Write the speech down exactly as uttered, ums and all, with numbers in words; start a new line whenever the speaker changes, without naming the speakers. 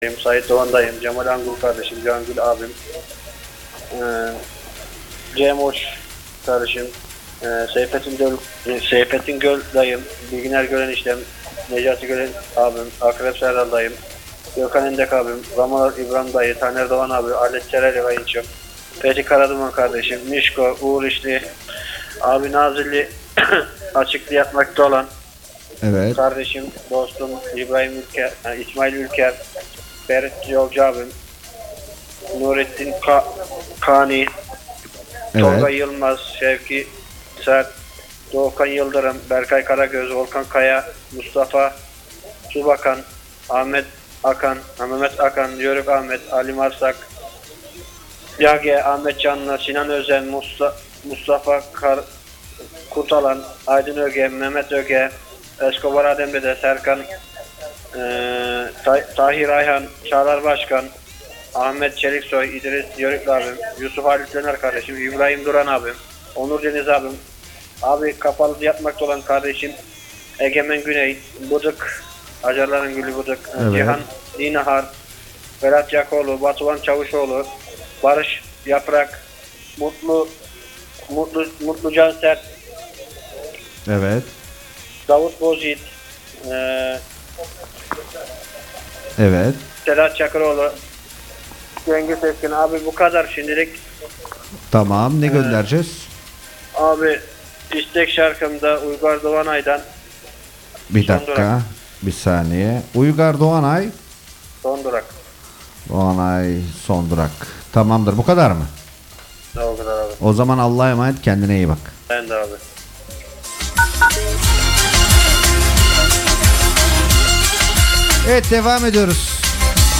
Sait Doğan dayım, Cemal Angul kardeşim, Cangül abim, ee, Cem Hoş kardeşim, ee, Seyfettin Göl, Seyfettin Göl dayım, Bilginer Gölen işlem, Necati Gölen abim, Akrep Serdal dayım, Gökhan Endek abim, Ramalar İbrahim dayı, Taner Doğan abi, Alet Çereli kayınçım, Fethi Karaduman kardeşim, Mişko, Uğur İşli, abi Nazilli açıklı yapmakta olan
Evet.
kardeşim, dostum İbrahim Ülker, yani İsmail Ülker, Ferit Yolcu abim, Nurettin Ka Kani,
Evet.
Tolga Yılmaz, Şevki Sert, Doğukan Yıldırım, Berkay Karagöz, Volkan Kaya, Mustafa Subakan, Ahmet Akan, Mehmet Akan, Yörük Ahmet, Ali Marsak, Yage, Ahmet Canlı, Sinan Özen, Musta Mustafa Kar Kurtalan, Aydın Öge, Mehmet Öge, Escobar Adembe'de, Serkan, ee, Tahir Ayhan, Çağlar Başkan, Ahmet Çeliksoy, İdris Yörük abim, Yusuf Halit Döner kardeşim, İbrahim Duran abim, Onur Deniz abim, abi kapalı yapmakta olan kardeşim Egemen Güney, Bıdık, Acarların Gülü Bıdık,
Evet.
Cihan Dinahar, Berat Yakoğlu, Batuhan Çavuşoğlu, Barış Yaprak, Mutlu Mutlu Mutlu Canser,
Evet.
Davut Bozyiğit, ee,
Evet.
Sedat Çakıroğlu, Cengiz Eskin abi, bu kadar şimdilik.
Tamam. Ne göndereceğiz?
Abi istek şarkımda Uygar Doğanay'dan
Bir
Son
dakika.
durak.
Bir saniye. Uygar Doğanay.
Son Durak.
Doğanay son durak. Tamamdır. Bu kadar mı?
Ne o kadar abi.
O zaman Allah'a emanet. Kendine iyi bak.
Ben de abi.
Evet, devam ediyoruz.